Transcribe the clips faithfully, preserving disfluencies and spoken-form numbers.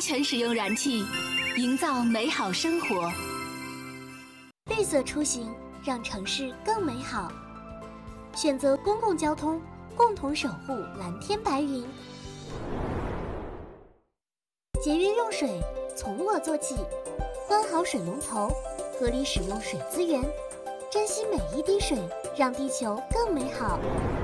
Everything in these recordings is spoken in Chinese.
全使用燃气，营造美好生活。 绿色出行，让城市更美好。选择公共交通，共同守护蓝天白云。节约用水，从我做起。关好水龙头，合理使用水资源，珍惜每一滴水，让地球更美好。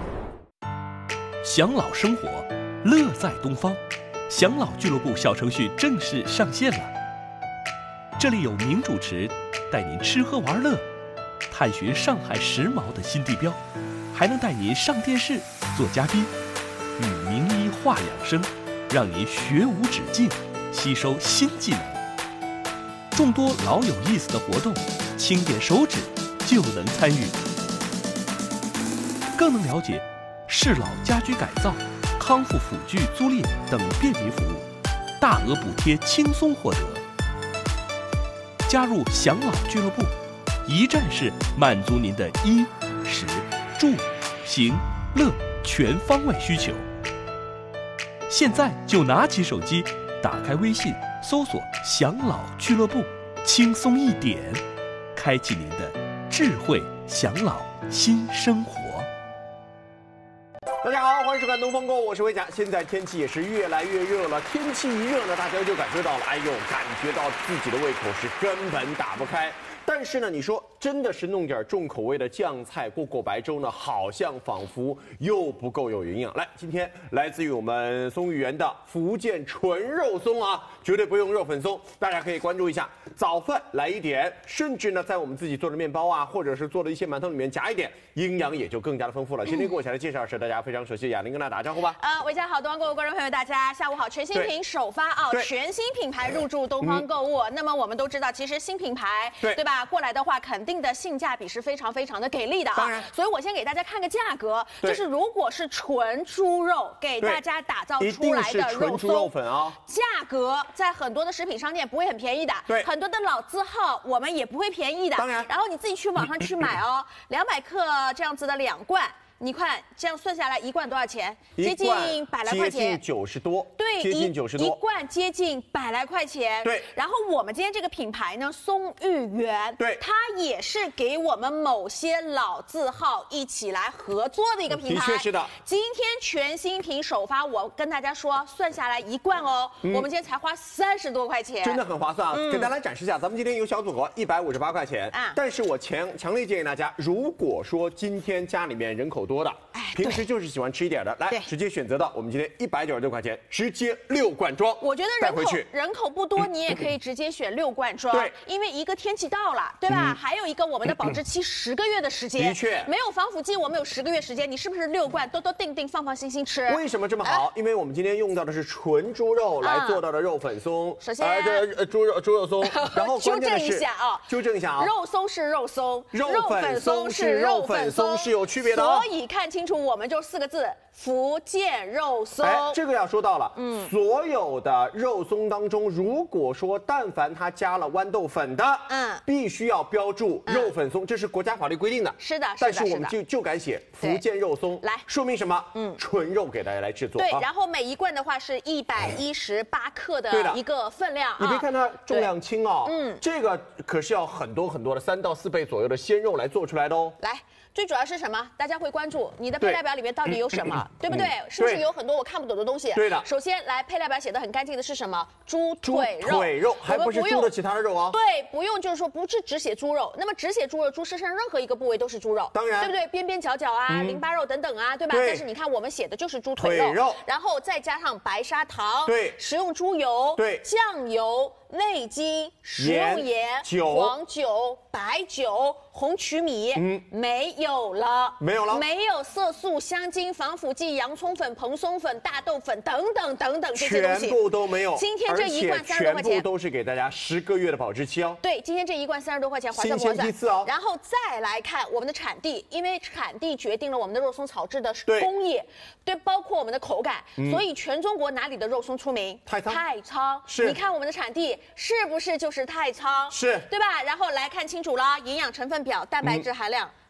享老生活，乐在东方。享老俱乐部小程序正式上线了，这里有名主持带您吃喝玩乐，探寻上海时髦的新地标，还能带您上电视做嘉宾，与名医话养生，让您学无止境，吸收新技能。众多老有意思的活动，轻点手指就能参与，更能了解适老家居改造、康复辅具租赁等便民服务，大额补贴轻松获得。加入享老俱乐部，一站式满足您的衣食住行乐全方位需求。现在就拿起手机，打开微信，搜索享老俱乐部，轻松一点，开启您的智慧享老新生活。 大家好，欢迎收看《东方购》，我是魏佳。现在天气也是越来越热了，天气一热呢，大家就感受到了，哎呦，感觉到自己的胃口是根本打不开。但是呢，你说真的是弄点重口味的酱菜过过白粥呢，好像仿佛又不够有营养。来，今天来自于我们松玉园的福建纯肉松啊，绝对不用肉粉松，大家可以关注一下。早饭来一点，甚至呢，在我们自己做的面包啊，或者是做的一些馒头里面夹一点，营养也就更加的丰富了。今天跟我一起来介绍的是大家非常熟悉的雅玲，跟大家打招呼吧。 呃，伟嘉好，东方购物观众朋友，大家下午好。全新品首发啊，全新品牌入驻东方购物。嗯、那么我们都知道，其实新品牌对对吧？过来的话，肯定的性价比是非常非常的给力的啊。当然，所以我先给大家看个价格，就是如果是纯猪肉给大家打造出来的肉松， 纯猪肉粉啊， 价格在很多的食品商店不会很便宜的，对，很多的老字号我们也不会便宜的。当然，然后你自己去网上去买哦，两百克这样子的两罐。你看，这样算下来一罐多少钱？接近百来块钱， 接近九十多。对，接近九十多。 一罐接近百来块钱。对。然后我们今天这个品牌呢，松玉园，对，它也是给我们某些老字号一起来合作的一个品牌。的确是的。今天全新品首发，我跟大家说，算下来一罐哦，嗯、我们今天才花三十多块钱， 真的很划算啊！嗯、给大家来展示一下，咱们今天有小组合一百五十八块钱啊，但是我强强烈建议大家，如果说今天家里面人口多的，平时就是喜欢吃一点的，来直接选择到我们今天一百九十六块钱，直接六罐装。 我觉得人口人口不多，你也可以直接选六罐装，对，因为一个天气到了，对吧？还有一个我们的保质期十个月的时间，的确，没有防腐剂，我们有十个月时间，你是不是六罐都都定定放放心心吃？ 为什么这么好？因为我们今天用到的是纯猪肉来做到的肉粉松， 首先这猪肉猪肉松，然后纠正一下啊， 纠正一下啊， 肉松是肉松， 肉粉松是肉粉松，是有区别的， 所以看清楚。我们就四个字，福建肉松。哎， 这个要说到了，嗯，所有的肉松当中，如果说但凡它加了豌豆粉的，嗯，必须要标注肉粉松，这是国家法律规定的。 是的， 但是我们就就敢写福建肉松， 来说明什么？嗯，纯肉给大家来制作。 对，然后每一罐的话是一百一十八克的一个分量。 你别看它重量轻哦，嗯，这个可是要很多很多的三到四倍左右的鲜肉来做出来的哦。 来。最主要是什么？大家会关注你的配料表里面到底有什么，对不对？是不是有很多我看不懂的东西？ 对的。 首先来，配料表写的很干净的是什么？猪腿肉。 腿肉还不是猪的其他的肉啊？ 对，不用就是说不是只写猪肉，那么只写猪肉，猪身上任何一个部位都是猪肉， 当然， 对不对？边边角角啊、淋巴肉等等啊，对吧？但是你看我们写的就是猪腿肉，然后再加上白砂糖，对，食用猪油，对，酱油。味精、食用盐、酒、黄酒、白酒、红曲米，嗯，没有了， 没有了， 没有色素、香精、防腐剂、洋葱粉、蓬松粉、大豆粉等等等等这些东西， 全部都没有。 今天这一罐三十多块钱， 全部都是给大家十个月的保质期哦。 对，今天这一罐三十多块钱，划算不划算？ 新鲜批次哦。 然后再来看我们的产地，因为产地决定了我们的肉松草制的工艺，对，包括我们的口感，嗯、所以全中国哪里的肉松出名？ 太仓。 太仓。是。你看我们的产地是不是就是太仓？ 是， 对吧？然后来看清楚了，营养成分表，蛋白质含量。嗯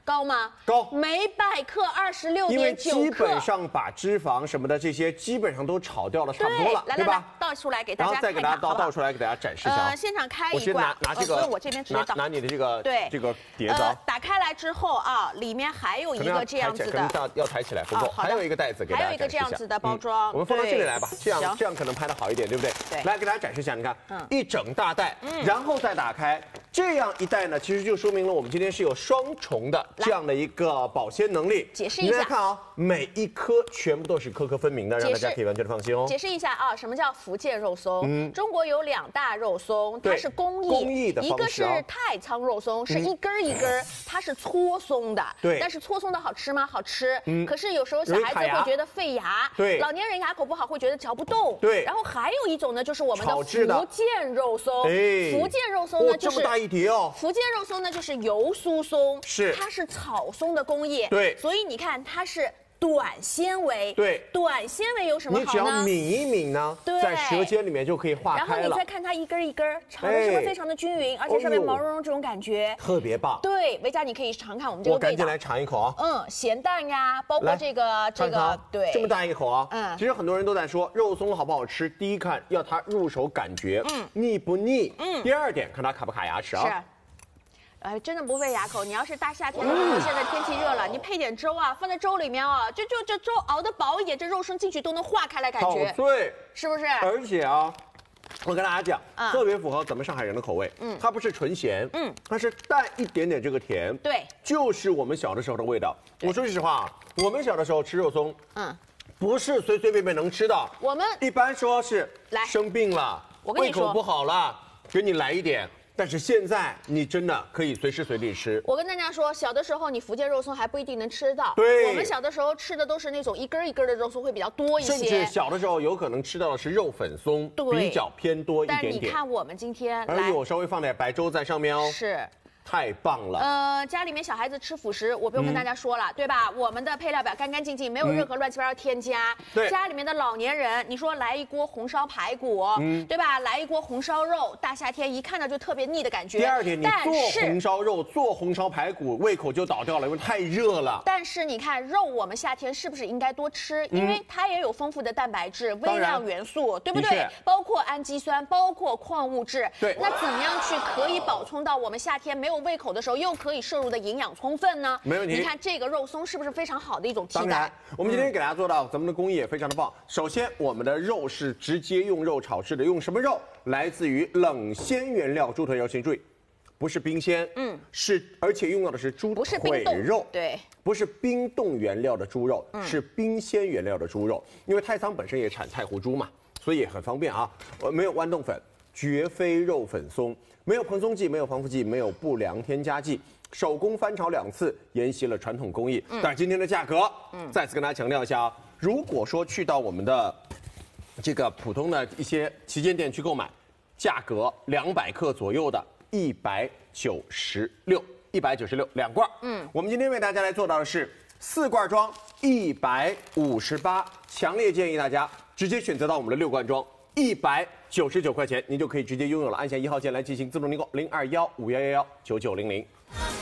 高吗？ 高， 每百克二十六点九克。 因为基本上把脂肪什么的这些基本上都炒掉了，差不多了，对吧？ 倒出来给大家看看， 然后再给大家倒倒出来给大家展示一下。 呃，现场开一罐， 我先拿拿这个， 不用我这边直接倒。 拿你的这个对这个碟子啊。 打开来之后啊，里面还有一个这样子的， 可能要要抬起来不够，还有一个袋子给大家还有一个这样子的包装。 我们放到这里来吧，这样这样可能拍的好一点，对不对？ 对。 来给大家展示一下，你看，一整大袋，然后再打开。这样一袋呢，其实就说明了我们今天是有双重的这样的一个保鲜能力。 解释一下， 你来看啊，每一颗全部都是颗颗分明的，让大家可以完全的放心哦。 解释一下啊，什么叫福建肉松？嗯，中国有两大肉松，它是工艺， 工艺的方式、啊、 一个是太仓肉松，是一根一根，它是搓松的。 对， 但是搓松的好吃吗？好吃。嗯，可是有时候小孩子会觉得费牙， 对， 老年人牙口不好会觉得嚼不动。 对， 然后还有一种呢，就是我们的福建肉松。 哎， 福建肉松呢，就是这么大一碟哦。 福建肉松呢，就是油酥松， 是， 它是草松的工艺。 对， 所以你看它是。短纤维， 对， 短纤维有什么好呢？ 你只要抿一抿呢，在舌尖里面就可以化开了。 然后你再看它一根一根炒的是不是非常的均匀，而且上面毛茸茸这种感觉特别棒。 对，维嘉你可以尝看我们这个味道。 我赶紧来尝一口啊！ 嗯，咸淡呀，包括这个这个，对， 这么大一口啊！嗯，其实很多人都在说肉松好不好吃，第一看要它入手感觉，嗯，腻不腻？嗯，第二点看它卡不卡牙齿啊？ 是。呃，真的不费牙口。你要是大夏天的时候，现在天气热了，你配点粥啊，放在粥里面啊，就就这粥熬得薄一点，这肉松进去都能化开来，感觉。 对， 是不是？ 而且啊，我跟大家讲，嗯、特别符合咱们上海人的口味。嗯，它不是纯咸，嗯，它是带一点点这个甜。 对， 就是我们小的时候的味道。我说句实话，我们小的时候吃肉松，嗯，不是随随便便能吃的。 我们一般说是来生病了， 我跟你说胃口不好了，给你来一点。但是现在你真的可以随时随地吃。 我跟大家说，小的时候你福建肉松还不一定能吃到。 对， 我们小的时候吃的都是那种一根一根的肉松，会比较多一些。 甚至小的时候有可能吃到的是肉粉松，比较偏多一点点。 但你看我们今天， 而且我稍微放点白粥在上面哦。 是。 太棒了！ 呃，家里面小孩子吃辅食，我不用跟大家说了，嗯、对吧？我们的配料表干干净净，没有任何乱七八糟添加。 对、 嗯，家里面的老年人，你说来一锅红烧排骨，嗯，对吧？来一锅红烧肉，大夏天一看到就特别腻的感觉。 第二点，你做红烧肉、做红烧排骨，胃口就倒掉了，因为太热了。 但是你看肉，我们夏天是不是应该多吃？因为它也有丰富的蛋白质、微量元素，对不对？包括氨基酸，包括矿物质。 对， 那怎么样去可以保充到我们夏天没有胃口的时候又可以摄入的营养充分呢？ 没问题。 你看这个肉松是不是非常好的一种替代？ 当然，我们今天给大家做到，咱们的工艺也非常的棒。首先，我们的肉是直接用肉炒制的，用什么肉？来自于冷鲜原料猪腿肉，请注意，不是冰鲜，嗯，是而且用到的是猪腿肉， 对， 不是冰冻原料的猪肉，嗯、是冰鲜原料的猪肉。因为太仓本身也产太湖猪嘛，所以也很方便啊。呃，没有豌豆粉，绝非肉粉松。没有蓬松剂，没有防腐剂，没有不良添加剂，手工翻炒两次，沿袭了传统工艺。嗯、但是今天的价格，嗯，再次跟大家强调一下啊，如果说去到我们的这个普通的一些旗舰店去购买，价格两百克左右的，一百九十六，一百九十六两罐。嗯，我们今天为大家来做到的是四罐装，一百五十八，强烈建议大家直接选择到我们的六罐装。一百九十九块钱，您就可以直接拥有了。按下一号键来进行自动订购，零二幺五幺幺幺九九零零。